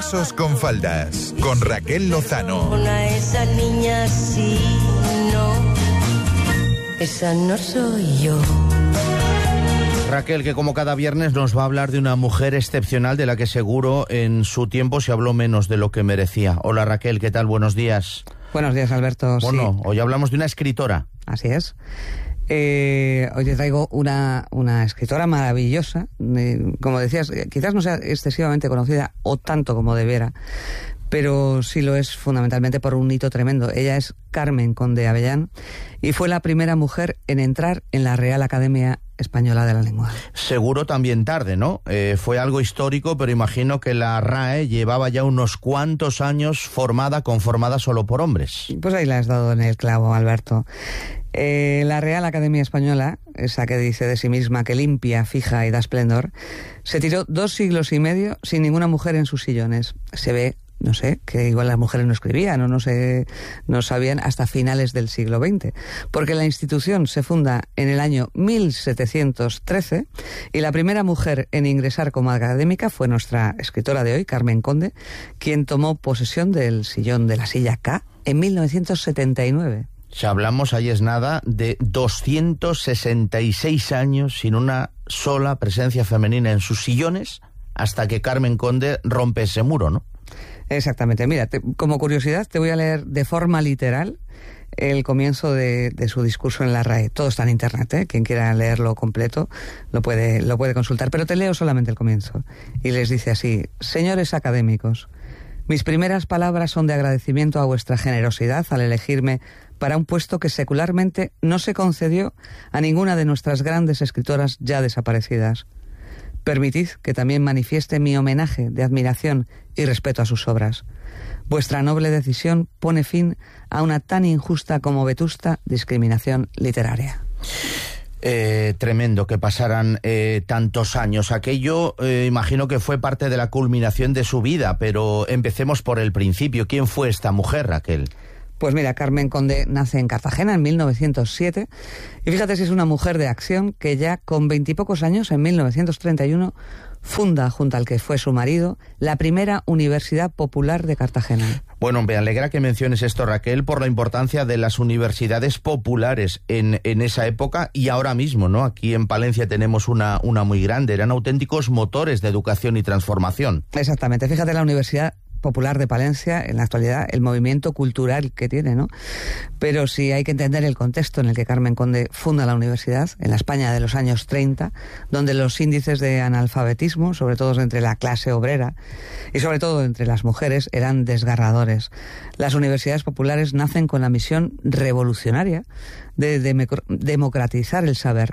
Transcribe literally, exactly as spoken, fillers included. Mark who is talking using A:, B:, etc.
A: Besos con faldas, con Raquel Lozano.
B: Esa niña sí, no, esa no soy yo.
C: Raquel, que como cada viernes nos va a hablar de una mujer excepcional de la que seguro en su tiempo se habló menos de lo que merecía. Hola Raquel, ¿qué tal? Buenos días.
D: Buenos días, Alberto.
C: Bueno,
D: sí.
C: Hoy hablamos de una escritora.
D: Así es. Eh, hoy te traigo una, una escritora maravillosa. Eh, como decías, quizás no sea excesivamente conocida o tanto como debiera, pero sí lo es fundamentalmente por un hito tremendo. Ella es Carmen Conde Avellán y fue la primera mujer en entrar en la Real Academia Española de la Lengua.
C: Seguro también tarde, ¿no? Eh, fue algo histórico, pero imagino que la R A E llevaba ya unos cuantos años formada, conformada solo por hombres.
D: Pues ahí la has dado en el clavo, Alberto. Eh, la Real Academia Española, esa que dice de sí misma que limpia, fija y da esplendor, se tiró dos siglos y medio sin ninguna mujer en sus sillones. Se ve, no sé, que igual las mujeres no escribían o no sé, no sabían hasta finales del siglo veinte, porque la institución se funda en el año mil setecientos trece y la primera mujer en ingresar como académica fue nuestra escritora de hoy, Carmen Conde, quien tomó posesión del sillón de la silla K en mil novecientos setenta y nueve.
C: Si hablamos, ahí es nada, de doscientos sesenta y seis años sin una sola presencia femenina en sus sillones, hasta que Carmen Conde rompe ese muro, ¿no?
D: Exactamente. Mira, te, como curiosidad te voy a leer de forma literal el comienzo de, de su discurso en la R A E. Todo está en internet, ¿eh? Quien quiera leerlo completo lo puede, lo puede consultar, pero te leo solamente el comienzo. Y les dice así: señores académicos, mis primeras palabras son de agradecimiento a vuestra generosidad al elegirme para un puesto que secularmente no se concedió a ninguna de nuestras grandes escritoras ya desaparecidas. Permitid que también manifieste mi homenaje de admiración y respeto a sus obras. Vuestra noble decisión pone fin a una tan injusta como vetusta discriminación literaria.
C: Eh, tremendo que pasaran eh, tantos años. Aquello eh, imagino que fue parte de la culminación de su vida, pero empecemos por el principio. ¿Quién fue esta mujer, Raquel?
D: Pues mira, Carmen Conde nace en Cartagena en mil novecientos siete y fíjate si es una mujer de acción que ya con veintipocos años, en mil novecientos treinta y uno, funda, junto al que fue su marido, la primera Universidad Popular de Cartagena.
C: Bueno, me alegra que menciones esto, Raquel, por la importancia de las universidades populares en, en esa época y ahora mismo, ¿no? Aquí en Palencia tenemos una, una muy grande, eran auténticos motores de educación y transformación.
D: Exactamente, fíjate la Universidad Popular de Palencia, en la actualidad, el movimiento cultural que tiene, ¿no? Pero sí hay que entender el contexto en el que Carmen Conde funda la universidad, en la España de los años treinta, donde los índices de analfabetismo, sobre todo entre la clase obrera y sobre todo entre las mujeres, eran desgarradores. Las universidades populares nacen con la misión revolucionaria de democratizar el saber